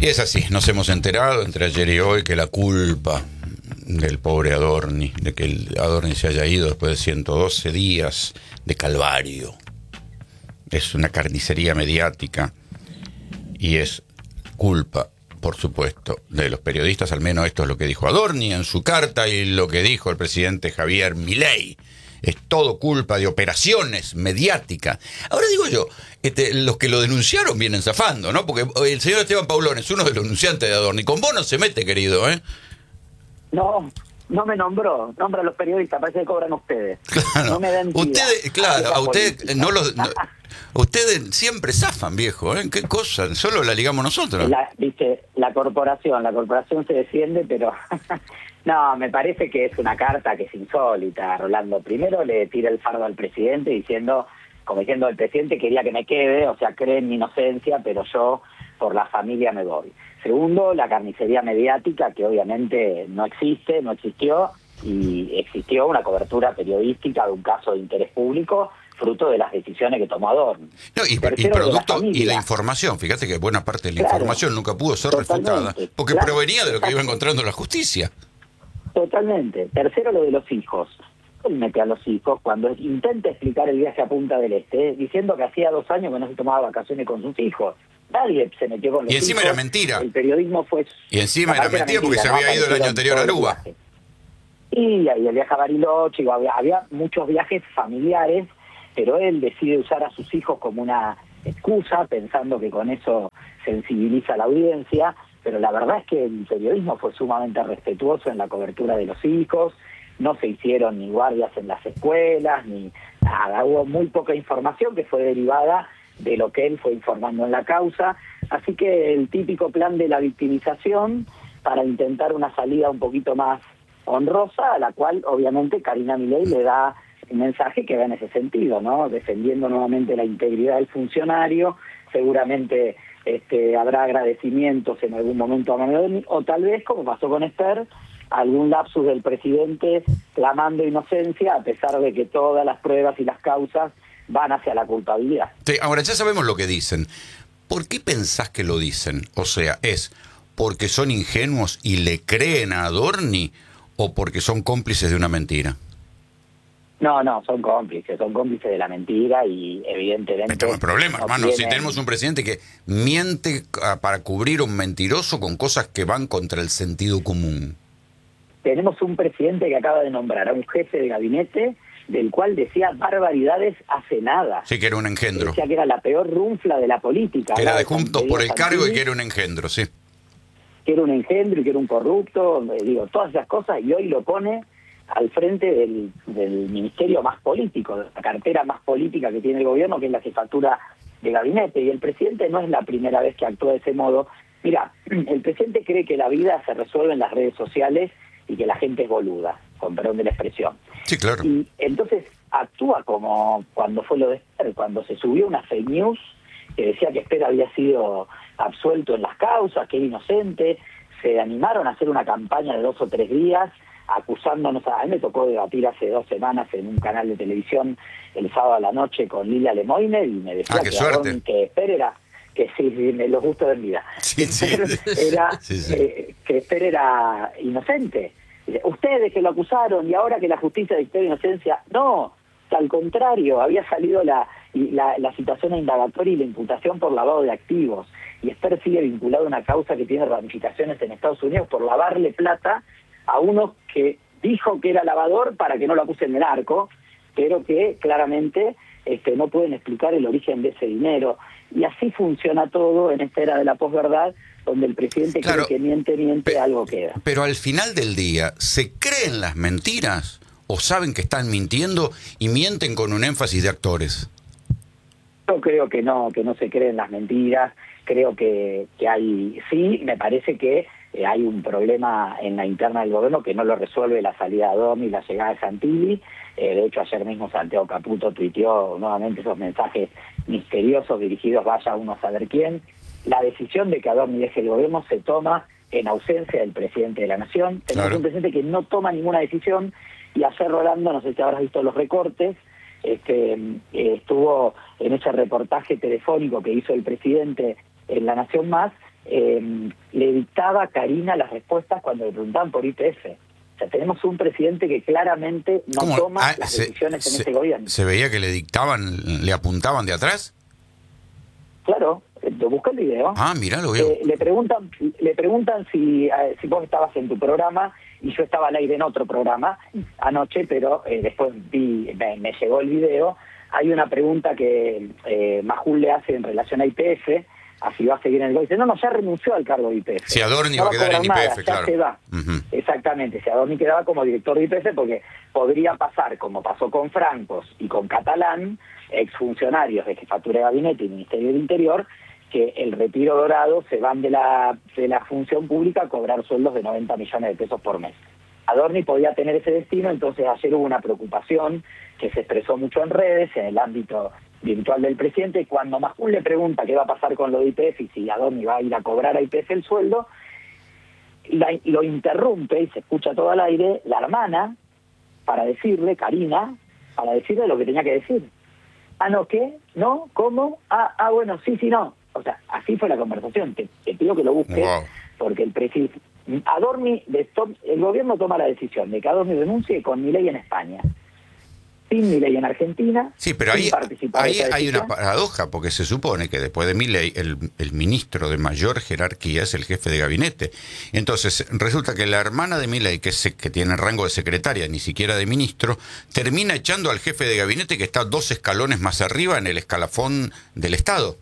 Y es así, nos hemos enterado entre ayer y hoy que la culpa del pobre Adorni, de que el Adorni se haya ido después de 112 días de calvario, es una carnicería mediática y es culpa, por supuesto, de los periodistas. Al menos esto es lo que dijo Adorni en su carta y lo que dijo el presidente Javier Milei. Es todo culpa de operaciones mediáticas. Ahora digo yo, los que lo denunciaron vienen zafando, ¿no? Porque el señor Esteban Paulón es uno de los denunciantes de Adorni. Con vos no se mete, querido, ¿eh? No, no me nombró. Nombra a los periodistas, parece que cobran ustedes. Claro. No me dan Ustedes, claro, a ustedes ustedes siempre zafan, viejo, ¿eh? ¿Qué cosa? Solo la ligamos nosotros. Viste, la corporación se defiende, pero no, me parece que es una carta que es insólita, Rolando. Primero le tira el fardo al presidente diciendo el presidente quería que me quede, o sea, cree en mi inocencia, pero yo por la familia me voy. Segundo, la carnicería mediática, que obviamente no existió, y existió una cobertura periodística de un caso de interés público fruto de las decisiones que tomó Adorni. No, y producto y la información, fíjate que buena parte de la información nunca pudo ser refutada, porque provenía de lo que iba encontrando la justicia. Totalmente. Tercero, lo de los hijos. Él mete a los hijos cuando intenta explicar el viaje a Punta del Este, diciendo que hacía 2 años que no se tomaba vacaciones con sus hijos. Nadie se metió con los hijos. Y encima era mentira. El periodismo fue... Y encima era mentira porque se había ido el año anterior a Aruba. Y ahí el viaje a Bariloche, había muchos viajes familiares, pero él decide usar a sus hijos como una excusa, pensando que con eso sensibiliza a la audiencia, pero la verdad es que el periodismo fue sumamente respetuoso en la cobertura de los hijos, no se hicieron ni guardias en las escuelas, ni nada, hubo muy poca información que fue derivada de lo que él fue informando en la causa, así que el típico plan de la victimización para intentar una salida un poquito más honrosa, a la cual obviamente Karina Milei le da un mensaje que va en ese sentido, ¿no? Defendiendo nuevamente la integridad del funcionario, seguramente habrá agradecimientos en algún momento a Adorni, o tal vez, como pasó con Esther, algún lapsus del presidente clamando inocencia, a pesar de que todas las pruebas y las causas van hacia la culpabilidad. Sí, ahora ya sabemos lo que dicen. ¿Por qué pensás que lo dicen? O sea, ¿es porque son ingenuos y le creen a Adorni o porque son cómplices de una mentira? No, son cómplices de la mentira y evidentemente... Tenemos problemas, hermano. Si tenemos un presidente que miente para cubrir un mentiroso con cosas que van contra el sentido común. Tenemos un presidente que acaba de nombrar a un jefe de gabinete del cual decía barbaridades hace nada. Sí, que era un engendro. Decía que era la peor runfla de la política. Que era de Juntos por el Cargo y que era un engendro, sí. Que era un engendro y que era un corrupto, todas esas cosas, y hoy lo pone al frente del ministerio más político, de la cartera más política que tiene el gobierno, que es la jefatura de gabinete, y el presidente no es la primera vez que actúa de ese modo. Mira, el presidente cree que la vida se resuelve en las redes sociales y que la gente es boluda, con perdón de la expresión. Sí, claro. Y entonces actúa como cuando fue lo de Esther, cuando se subió una fake news que decía que Esther había sido absuelto en las causas, que era inocente, se animaron a hacer una campaña de 2 o 3 días, acusándonos. A mí me tocó debatir hace 2 semanas en un canal de televisión el sábado a la noche con Lilia Lemoyne, y me decía que Esther era... que sí, los gustos de vida. Sí. Que Esther era inocente. Ustedes que lo acusaron y ahora que la justicia dictó inocencia, no, al contrario, había salido la citación a indagatoria y la imputación por lavado de activos, y Esther sigue vinculado a una causa que tiene ramificaciones en Estados Unidos por lavarle plata a uno que dijo que era lavador para que no lo acusen de narco, pero que claramente no pueden explicar el origen de ese dinero. Y así funciona todo en esta era de la posverdad, donde el presidente cree que miente, algo queda. Pero al final del día, ¿se creen las mentiras o saben que están mintiendo y mienten con un énfasis de actores? Yo creo que no se creen las mentiras. Creo que hay, sí, me parece que hay un problema en la interna del gobierno que no lo resuelve la salida de Adorni y la llegada de Santilli. De hecho, ayer mismo Santiago Caputo tuiteó nuevamente esos mensajes misteriosos dirigidos, vaya uno a saber quién. La decisión de que Adorni deje el gobierno se toma en ausencia del presidente de la Nación. Tenemos un presidente que no toma ninguna decisión, y ayer, Rolando, no sé si habrás visto los recortes, estuvo en ese reportaje telefónico que hizo el presidente en La Nación Más, le dictaba a Karina las respuestas cuando le preguntaban por YPF. O sea, tenemos un presidente que claramente no ¿Cómo? toma las decisiones en este gobierno. ¿Se veía que le dictaban, le apuntaban de atrás? Claro, busca el video. Ah, mirá, lo veo. Le preguntan si vos estabas en tu programa, y yo estaba al aire en otro programa anoche, pero después me llegó el video. Hay una pregunta que Majul le hace en relación a YPF, así va a seguir en el gobierno. Dice, no, ya renunció al cargo de YPF. Si Adorni va a quedar en YPF, claro. Ya se va. Exactamente, si Adorni quedaba como director de YPF, porque podría pasar, como pasó con Francos y con Catalán, exfuncionarios de Jefatura de Gabinete y Ministerio del Interior, que el retiro dorado se van de la función pública a cobrar sueldos de 90 millones de pesos por mes. Adorni podía tener ese destino, entonces ayer hubo una preocupación que se expresó mucho en redes, en el ámbito virtual del presidente, y cuando Majul le pregunta qué va a pasar con lo de YPF y si Adorni va a ir a cobrar a YPF el sueldo, lo interrumpe y se escucha todo al aire la hermana para decirle, Karina, para decirle lo que tenía que decir. Ah, ¿no qué? ¿No? ¿Cómo? Bueno, sí, no. O sea, así fue la conversación. Te pido que lo busques, wow. Porque el presidente... Adorni, el gobierno toma la decisión de que Adorni renuncie con Milei en España, sin Milei en Argentina. Sí, pero ahí hay una paradoja, porque se supone que después de Milei el ministro de mayor jerarquía es el jefe de gabinete. Entonces resulta que la hermana de Milei, que tiene rango de secretaria, ni siquiera de ministro, termina echando al jefe de gabinete que está 2 escalones más arriba en el escalafón del Estado.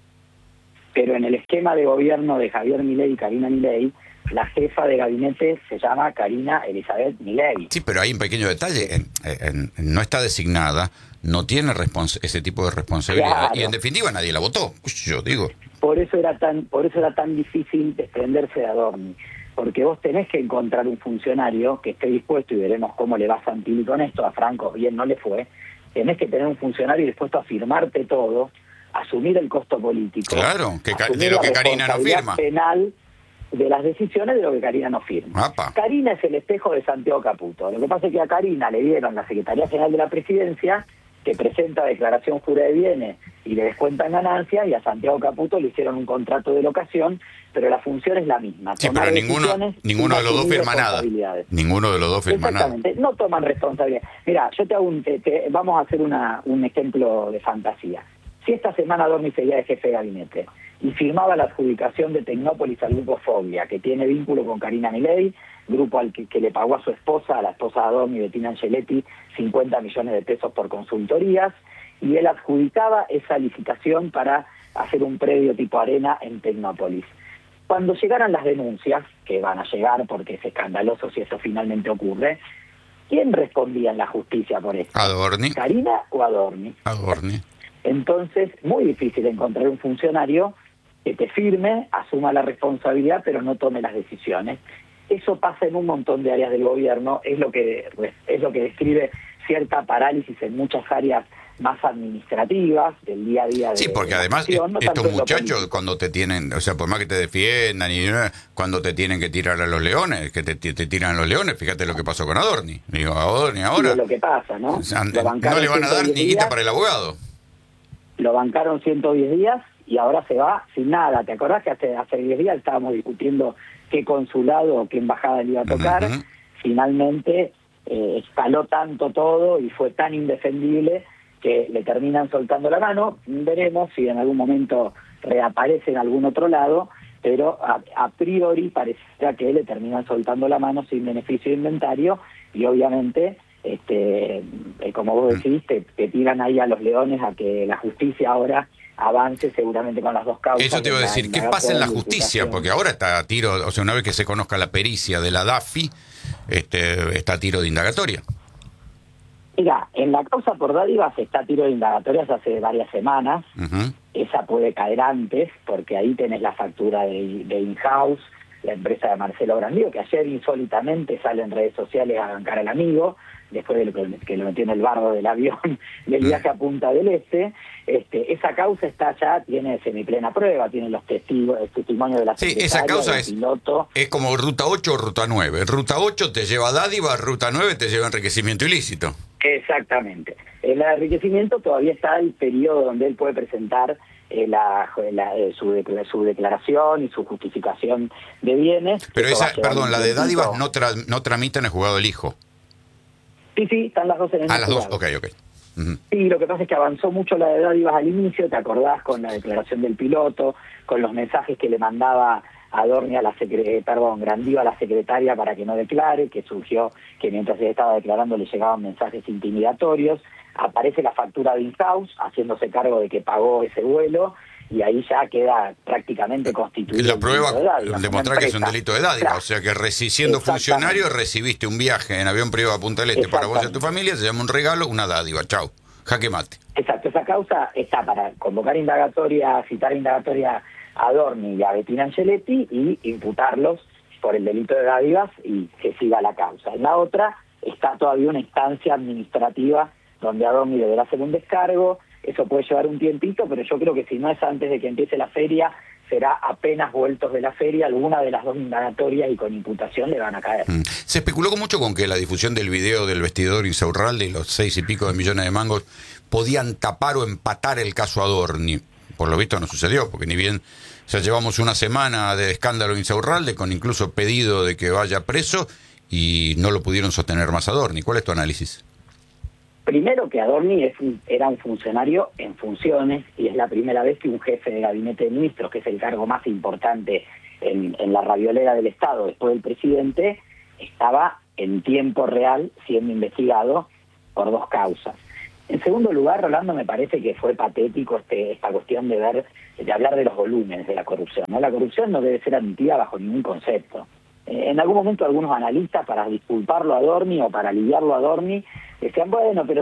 Pero en el esquema de gobierno de Javier Milei y Karina Milei, la jefa de gabinete se llama Karina Elizabeth Milei. Sí, pero hay un pequeño detalle. No está designada, no tiene ese tipo de responsabilidad. Claro. Y en definitiva nadie la votó, yo digo. Por eso era tan difícil desprenderse de Adorni. Porque vos tenés que encontrar un funcionario que esté dispuesto, y veremos cómo le va a Santilli con esto, a Franco bien no le fue. Tenés que tener un funcionario dispuesto a firmarte todo, asumir el costo político. Claro, de lo que Karina no firma. Penal de las decisiones de lo que Karina no firma. Apa. Karina es el espejo de Santiago Caputo. Lo que pasa es que a Karina le dieron la Secretaría General de la Presidencia, que presenta declaración jurada de bienes y le descuentan ganancias, y a Santiago Caputo le hicieron un contrato de locación, pero la función es la misma. Sí, pero ninguno de los dos firma nada. Ninguno de los dos firma nada. Exactamente, no toman responsabilidad. Mira, yo vamos a hacer un ejemplo de fantasía. Si esta semana Adorni seguía de jefe de gabinete y firmaba la adjudicación de Tecnópolis al grupo Foglia, que tiene vínculo con Karina Milei, grupo al que le pagó a su esposa, a la esposa de Adorni, Bettina Angeletti, 50 millones de pesos por consultorías, y él adjudicaba esa licitación para hacer un predio tipo arena en Tecnópolis. Cuando llegaran las denuncias, que van a llegar porque es escandaloso si eso finalmente ocurre, ¿quién respondía en la justicia por esto? Adorni. ¿Karina o Adorni? Adorni. Entonces, muy difícil encontrar un funcionario que te firme, asuma la responsabilidad, pero no tome las decisiones. Eso pasa en un montón de áreas del gobierno, es lo que describe cierta parálisis en muchas áreas más administrativas del día a día. Sí, porque además estos muchachos cuando te tienen, o sea, por más que te defiendan, cuando te tienen que tirar a los leones, que te tiran a los leones, fíjate lo que pasó con Adorni. Digo, Adorni ahora... Sí, es lo que pasa, ¿no? O sea, no le van a dar ni guita para el abogado. Lo bancaron 110 días y ahora se va sin nada. ¿Te acordás que hace 10 días estábamos discutiendo qué consulado o qué embajada le iba a tocar? Uh-huh. Finalmente escaló tanto todo y fue tan indefendible que le terminan soltando la mano. Veremos si en algún momento reaparece en algún otro lado, pero a priori parecía que le terminan soltando la mano sin beneficio de inventario, y obviamente... como vos decís, te tiran ahí a los leones a que la justicia ahora avance seguramente con las dos causas. Eso te iba a decir, ¿qué pasa en la justicia? Porque ahora está a tiro, o sea, una vez que se conozca la pericia de la DAFI, está a tiro de indagatoria. Mira, en la causa por dádivas está a tiro de indagatorias hace varias semanas. Uh-huh. Esa puede caer antes, porque ahí tenés la factura de in-house, la empresa de Marcelo Grandío, que ayer insólitamente sale en redes sociales a bancar al amigo, después de que lo metió en el barro del avión del viaje a Punta del Este. Esa causa está ya, tiene semiplena prueba, tiene los testigos, el testimonio de la secretaria, esa causa del piloto. Es como Ruta 8 o Ruta 9. Ruta 8 te lleva dádiva, Ruta 9 te lleva enriquecimiento ilícito. Exactamente. El enriquecimiento todavía está el periodo donde él puede presentar su declaración y su justificación de bienes. Pero la de dádivas no tramita en el juzgado del hijo. Sí, están las dos en el las juzgado. dos, ok. Uh-huh. Sí, lo que pasa es que avanzó mucho la de dádivas al inicio, ¿te acordás? Con la declaración del piloto, con los mensajes que le mandaba Adorni a Grandío a la secretaria para que no declare, que surgió que mientras él estaba declarando le llegaban mensajes intimidatorios. Aparece la factura de Inhouse haciéndose cargo de que pagó ese vuelo, y ahí ya queda prácticamente constituido. La prueba demostrar que es un delito de dádiva, claro. O sea que siendo funcionario recibiste un viaje en avión privado a Punta del Este para vos y tu familia, se llama un regalo, una dádiva, chau, jaque mate. Exacto, esa causa está para convocar citar indagatoria a Adorni y a Bettina Angeletti y imputarlos por el delito de dádivas y que siga la causa. En la otra está todavía una instancia administrativa donde Adorni deberá hacer un descargo. Eso puede llevar un tiempito, pero yo creo que si no es antes de que empiece la feria, será apenas vueltos de la feria, alguna de las dos indagatorias y con imputación le van a caer. Se especuló mucho con que la difusión del video del vestidor Insaurralde y los 6 y pico de millones de mangos podían tapar o empatar el caso Adorni. Por lo visto no sucedió, porque ni bien llevamos una semana de escándalo Insaurralde, con incluso pedido de que vaya preso, y no lo pudieron sostener más Adorni. ¿Cuál es tu análisis? Primero, que Adorni era un funcionario en funciones, y es la primera vez que un jefe de gabinete de ministros, que es el cargo más importante en la raviolera del Estado después del presidente, estaba en tiempo real siendo investigado por dos causas. En segundo lugar, Rolando, me parece que fue patético esta cuestión de hablar de los volúmenes de la corrupción, ¿no? La corrupción no debe ser admitida bajo ningún concepto. En algún momento algunos analistas, para disculparlo a Adorni o para aliviarlo a Adorni, decían,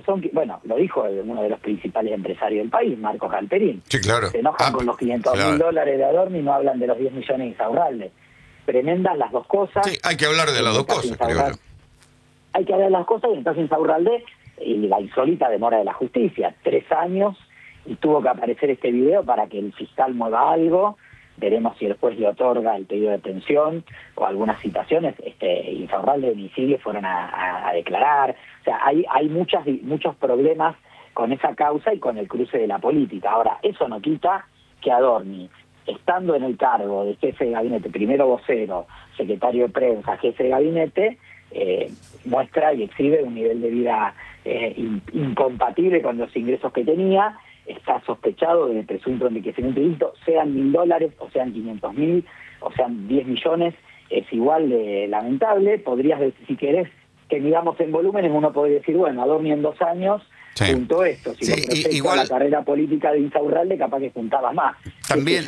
lo dijo uno de los principales empresarios del país, Marcos Galperín. Sí, claro. Se enojan con los $500.000 de Adorni y no hablan de los 10 millones de Insaurralde. Tremendas las dos cosas. Sí, hay que hablar de las dos cosas, creo yo. Hay que hablar de las cosas, y en el caso de Insaurralde, y la insólita demora de la justicia, 3 años, y tuvo que aparecer este video para que el fiscal mueva algo. Veremos si el juez le otorga el pedido de detención o algunas citaciones. Insaurralde ni Sigue fueron a declarar. O sea, hay muchos problemas con esa causa y con el cruce de la política. Ahora, eso no quita que Adorni, estando en el cargo de jefe de gabinete, primero vocero, secretario de prensa, jefe de gabinete, muestra y exhibe un nivel de vida incompatible con los ingresos que tenía. Está sospechado de presunto enriquecimiento ilícito, sean $1.000 o sean 500.000 o sean 10 millones, es igual de lamentable. Podrías decir, si querés que miramos en volúmenes, uno puede decir, bueno, Adorni en 2 años juntó esto. Si igual la carrera política de Insaurralde, capaz que juntabas más. También.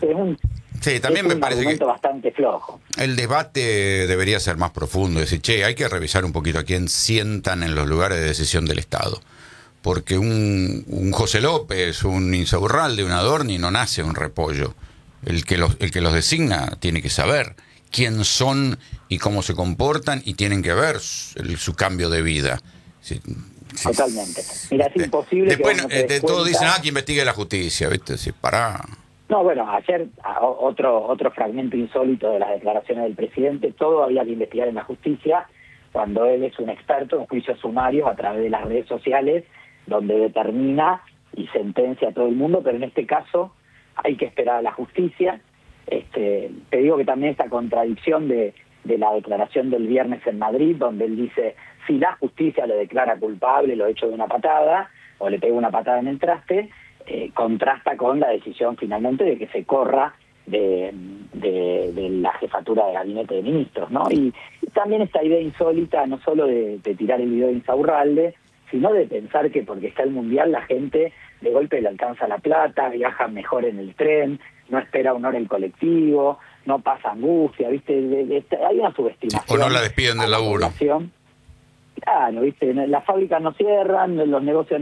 También me parece que bastante flojo. El debate debería ser más profundo, decir, hay que revisar un poquito a quién sientan en los lugares de decisión del Estado. Porque un José López, un Insaurralde, un Adorni no nace un repollo. El que los designa tiene que saber quién son y cómo se comportan, y tienen que ver su cambio de vida. Totalmente. Mira, es imposible. Después todos dicen, que investigue la justicia, ¿viste? Pará. No, bueno, ayer otro fragmento insólito de las declaraciones del presidente. Todo había que investigar en la justicia, cuando él es un experto en juicios sumarios a través de las redes sociales, donde determina y sentencia a todo el mundo, pero en este caso hay que esperar a la justicia. Te digo que también esta contradicción de la declaración del viernes en Madrid, donde él dice, si la justicia le declara culpable, lo echo de una patada, o le pego una patada en el traste, contrasta con la decisión finalmente de que se corra de la jefatura de gabinete de ministros, ¿no? Y también esta idea insólita, no solo de tirar el video de Insaurralde, sino de pensar que porque está el Mundial la gente de golpe le alcanza la plata, viaja mejor en el tren, no espera una hora el colectivo, no pasa angustia, ¿viste? Hay una subestimación. O no la despiden del laburo. Claro, ¿viste? Las fábricas no cierran, los negocios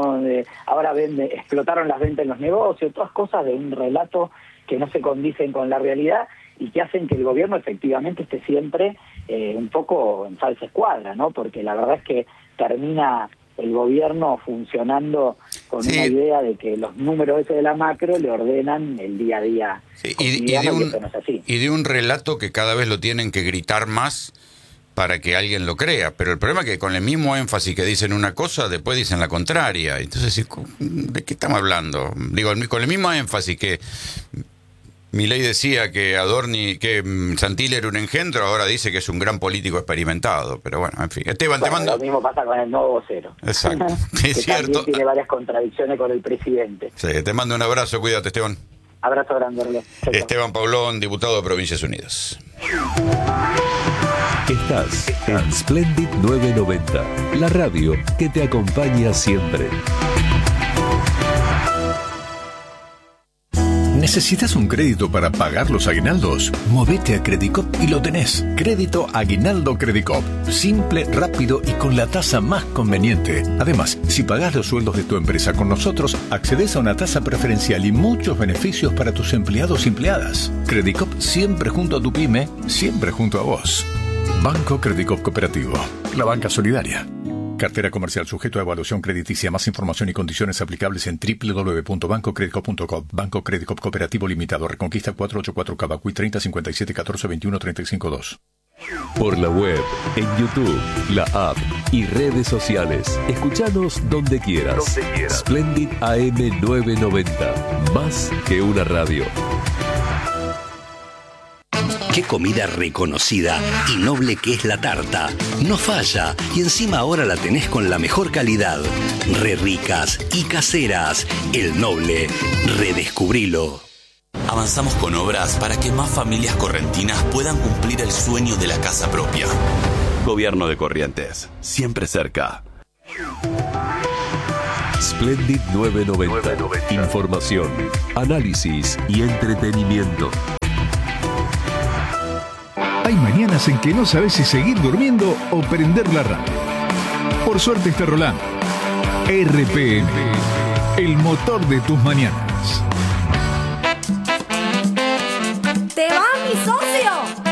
ahora explotaron las ventas en los negocios, todas cosas de un relato que no se condicen con la realidad y que hacen que el gobierno efectivamente esté siempre un poco en falsa escuadra, ¿no? Porque la verdad es que termina el gobierno funcionando con una idea de que los números esos de la macro le ordenan el día a día. Y de un relato que cada vez lo tienen que gritar más para que alguien lo crea, pero el problema es que con el mismo énfasis que dicen una cosa, después dicen la contraria. Entonces, ¿de qué estamos hablando? Digo, con el mismo énfasis que Milei decía que Santilli era un engendro, ahora dice que es un gran político experimentado. Pero bueno, en fin. Esteban, te mando... Lo mismo pasa con el nuevo vocero. Exacto, que es cierto. También tiene varias contradicciones con el presidente. Sí, te mando un abrazo, cuídate, Esteban. Abrazo grande, Orlando. Esteban Paulón, diputado de Provincias Unidas. Estás en Splendid 990, la radio que te acompaña siempre. ¿Necesitas un crédito para pagar los aguinaldos? Movete a Credicop y lo tenés. Crédito Aguinaldo Credicop. Simple, rápido y con la tasa más conveniente. Además, si pagás los sueldos de tu empresa con nosotros, accedes a una tasa preferencial y muchos beneficios para tus empleados y empleadas. Credicop siempre junto a tu pyme, siempre junto a vos. Banco Credicop Cooperativo. La banca solidaria. Cartera comercial sujeto a evaluación crediticia. Más información y condiciones aplicables en www.bancocredicop.com. Banco Credicop Cooperativo Limitado. Reconquista 484 Cavacuy 30 57 14 21 35 2. Por la web, en YouTube, la app y redes sociales. Escuchanos donde quieras. Splendid AM 990. Más que una radio. Qué comida reconocida y noble que es la tarta. No falla y encima ahora la tenés con la mejor calidad. Re ricas y caseras. El Noble. Redescubrilo. Avanzamos con obras para que más familias correntinas puedan cumplir el sueño de la casa propia. Gobierno de Corrientes. Siempre cerca. Splendid 990. Información, análisis y entretenimiento. Hay mañanas en que no sabes si seguir durmiendo o prender la radio. Por suerte está rolando. RPM, el motor de tus mañanas. ¡Te va, mi socio!